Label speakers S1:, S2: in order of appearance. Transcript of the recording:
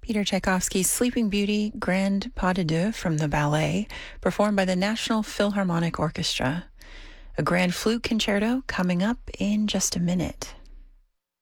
S1: Peter Tchaikovsky's Sleeping Beauty, Grand Pas de Deux from the ballet, performed by the National Philharmonic Orchestra. A grand flute concerto coming up in just a minute.